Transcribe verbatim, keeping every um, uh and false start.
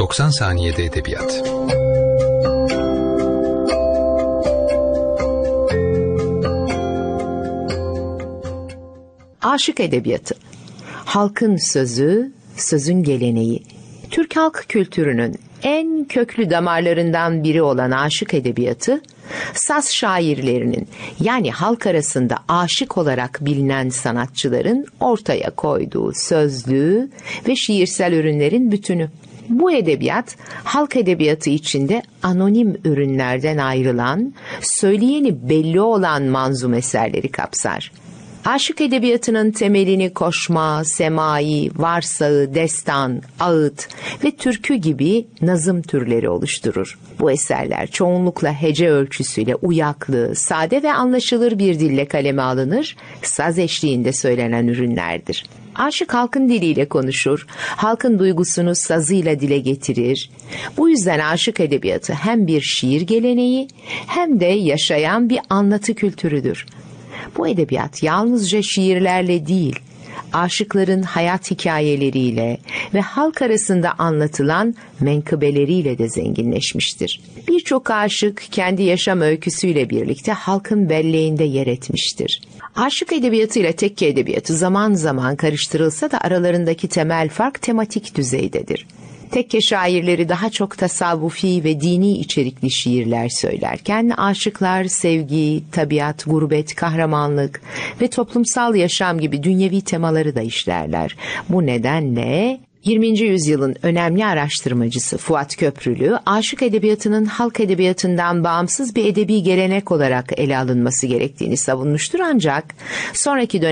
doksan saniyede edebiyat. Aşık edebiyatı. Halkın sözü, sözün geleneği. Türk halk kültürünün en köklü damarlarından biri olan aşık edebiyatı, saz şairlerinin yani halk arasında aşık olarak bilinen sanatçıların ortaya koyduğu sözlü ve şiirsel ürünlerin bütünü. Bu edebiyat, halk edebiyatı içinde anonim ürünlerden ayrılan, söyleyeni belli olan manzum eserleri kapsar. Aşık edebiyatının temelini koşma, semai, varsağı, destan, ağıt ve türkü gibi nazım türleri oluşturur. Bu eserler çoğunlukla hece ölçüsüyle uyaklı, sade ve anlaşılır bir dille kaleme alınır, saz eşliğinde söylenen ürünlerdir. Aşık halkın diliyle konuşur, halkın duygusunu sazıyla dile getirir. Bu yüzden aşık edebiyatı hem bir şiir geleneği hem de yaşayan bir anlatı kültürüdür. Bu edebiyat yalnızca şiirlerle değil, aşıkların hayat hikayeleriyle ve halk arasında anlatılan menkıbeleriyle de zenginleşmiştir. Birçok aşık kendi yaşam öyküsüyle birlikte halkın belleğinde yer etmiştir. Aşık edebiyatı ile tekke edebiyatı zaman zaman karıştırılsa da aralarındaki temel fark tematik düzeydedir. Tekke şairleri daha çok tasavvufi ve dini içerikli şiirler söylerken aşıklar sevgi, tabiat, gurbet, kahramanlık ve toplumsal yaşam gibi dünyevi temaları da işlerler. Bu nedenle yirminci yüzyılın önemli araştırmacısı Fuat Köprülü, aşık edebiyatının halk edebiyatından bağımsız bir edebi gelenek olarak ele alınması gerektiğini savunmuştur, ancak sonraki dönem